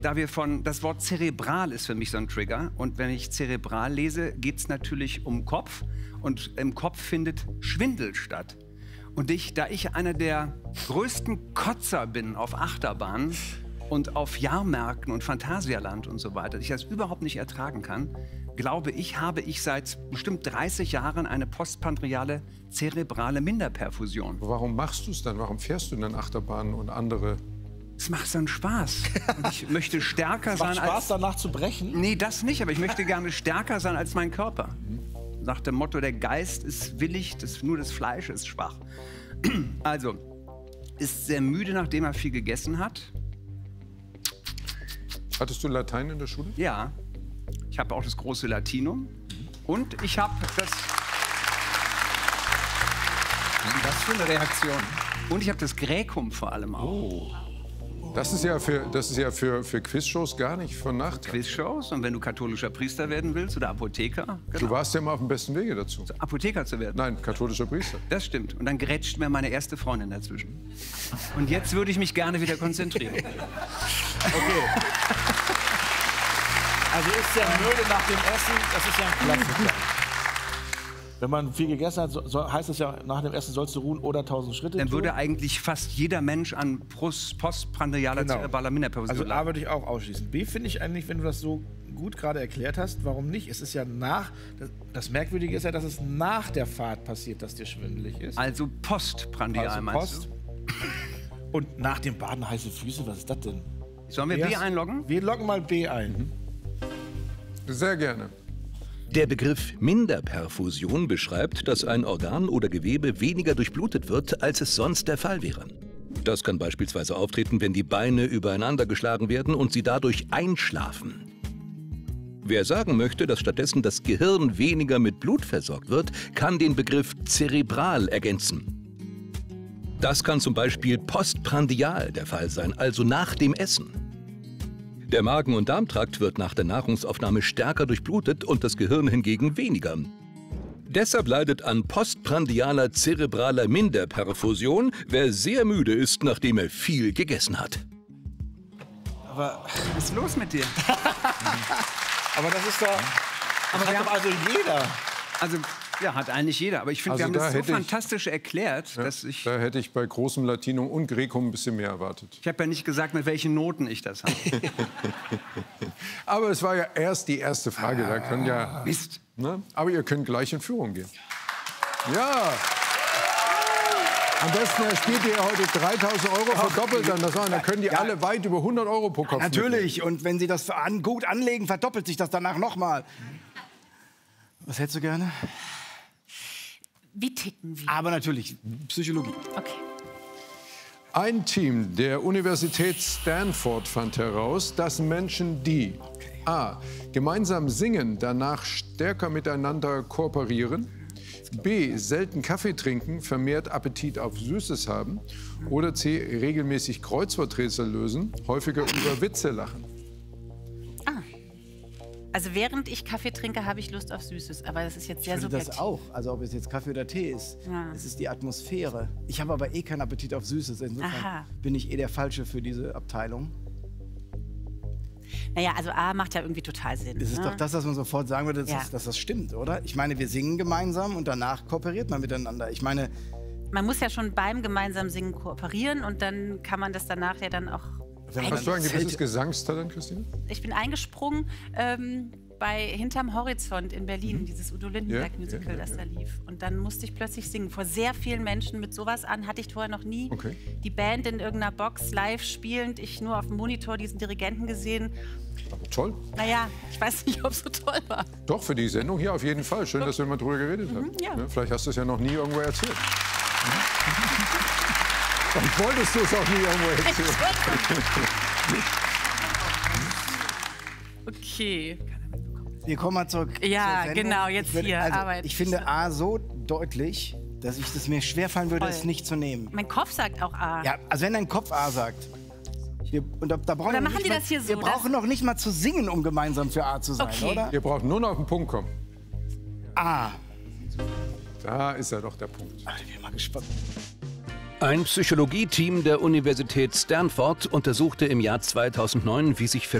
das Wort zerebral ist für mich so ein Trigger. Und wenn ich zerebral lese, geht es natürlich um Kopf. Und im Kopf findet Schwindel statt. Und da ich einer der größten Kotzer bin auf Achterbahnen und auf Jahrmärkten und Phantasialand und so weiter, ich das überhaupt nicht ertragen kann, glaube ich, habe ich seit bestimmt 30 Jahren eine postprandiale zerebrale Minderperfusion. Warum machst du es dann? Warum fährst du dann Achterbahnen und andere? Es macht dann Spaß. Und ich möchte stärker sein als... Macht Spaß, danach zu brechen? Nee, das nicht, aber ich möchte gerne stärker sein als mein Körper. Nach dem Motto, der Geist ist willig, nur das Fleisch ist schwach. Also, ist sehr müde, nachdem er viel gegessen hat. Hattest du Latein in der Schule? Ja. Ich habe auch das große Latinum. Und ich habe das... Was für eine Reaktion. Und ich habe das Gräkum vor allem auch. Oh. Das ist ja für Quizshows gar nicht von Nachteil. Quizshows? Und wenn du katholischer Priester werden willst oder Apotheker? Genau. Du warst ja mal auf dem besten Wege dazu. Apotheker zu werden? Nein, katholischer Priester. Das stimmt. Und dann grätscht mir meine erste Freundin dazwischen. Und jetzt würde ich mich gerne wieder konzentrieren. Okay. Also ist ja müde nach dem Essen, das ist ja ein Klassiker. Wenn man viel gegessen hat, heißt es ja, nach dem Essen sollst du ruhen oder 1000 Schritte Dann tun. würde eigentlich fast jeder Mensch an postprandialer zerebraler Minderperfusion Also A würde ich auch ausschließen. B finde ich eigentlich, wenn du das so gut gerade erklärt hast, warum nicht? Es ist ja das Merkwürdige ist ja, dass es nach der Fahrt passiert, dass dir schwindelig ist. Also postprandial meinst du? Und nach dem Baden heiße Füße, was ist das denn? Sollen wir B einloggen? Wir loggen mal B ein. Sehr gerne. Der Begriff Minderperfusion beschreibt, dass ein Organ oder Gewebe weniger durchblutet wird, als es sonst der Fall wäre. Das kann beispielsweise auftreten, wenn die Beine übereinander geschlagen werden und sie dadurch einschlafen. Wer sagen möchte, dass stattdessen das Gehirn weniger mit Blut versorgt wird, kann den Begriff zerebral ergänzen. Das kann zum Beispiel postprandial der Fall sein, also nach dem Essen. Der Magen- und Darmtrakt wird nach der Nahrungsaufnahme stärker durchblutet und das Gehirn hingegen weniger. Deshalb leidet an postprandialer zerebraler Minderperfusion, wer sehr müde ist, nachdem er viel gegessen hat. Aber was ist los mit dir? Aber das ist doch... Aber hat doch also jeder. Also, ja, hat eigentlich jeder. Aber ich finde, Also wir haben das so fantastisch erklärt, Ja, dass ich... Da hätte ich bei großem Latinum und Gräkum ein bisschen mehr erwartet. Ich habe ja nicht gesagt, mit welchen Noten ich das habe. Aber es war ja erst die erste Frage. Da können ja... Mist. Ne? Aber ihr könnt gleich in Führung gehen. Ja. Am besten spielt ihr heute 3.000 Euro verdoppelt dann. Dann können die alle weit über 100 Euro pro Kopf Natürlich. mitnehmen. Und wenn Sie das gut anlegen, verdoppelt sich das danach nochmal. Was hättest du gerne? Wie ticken wir? Aber natürlich, Psychologie. Okay. Ein Team der Universität Stanford fand heraus, dass Menschen, die a. gemeinsam singen, danach stärker miteinander kooperieren, b. selten Kaffee trinken, vermehrt Appetit auf Süßes haben oder c. regelmäßig Kreuzworträtsel lösen, häufiger über Witze lachen. Also während ich Kaffee trinke, habe ich Lust auf Süßes. Aber das ist jetzt sehr subjektiv. Das auch. Also ob es jetzt Kaffee oder Tee ist. Ja. Es ist die Atmosphäre. Ich habe aber eh keinen Appetit auf Süßes. Insofern bin ich eh der Falsche für diese Abteilung. Naja, also A macht ja irgendwie total Sinn. Es ist doch das, was man sofort sagen würde, Ja. dass das stimmt, oder? Ich meine, wir singen gemeinsam und danach kooperiert man miteinander. Ich meine... Man muss ja schon beim gemeinsamen Singen kooperieren und dann kann man das danach ja dann auch... Hast du ein gewisses Gesangstalent, Christine? Ich bin eingesprungen bei Hinterm Horizont in Berlin, dieses Udo Lindenberg-Musical, das da lief. Und dann musste ich plötzlich singen. Vor sehr vielen Menschen mit sowas an hatte ich vorher noch nie. Okay. Die Band in irgendeiner Box live spielend, ich nur auf dem Monitor diesen Dirigenten gesehen. Aber toll. Naja, ich weiß nicht, ob es so toll war. Doch, für die Sendung hier auf jeden Fall. Schön, dass wir mal drüber geredet haben. Ja. Ne? Vielleicht hast du es ja noch nie irgendwo erzählt. Dann wolltest du es auch nie irgendwo erzählen. Okay. Wir kommen mal zurück. Ja, zur Sendung. genau, jetzt hier Arbeit. Ich finde A so deutlich, dass es mir schwerfallen würde, es nicht zu nehmen. Mein Kopf sagt auch A. Ja, also wenn dein Kopf A sagt. Da brauchen Oder machen die das hier so? Wir brauchen noch nicht mal zu singen, um gemeinsam für A zu sein, oder? Ihr braucht nur noch auf den Punkt kommen. A. Da ist ja doch der Punkt. Ach, ich bin mal gespannt. Ein Psychologieteam der Universität Stanford untersuchte im Jahr 2009, wie sich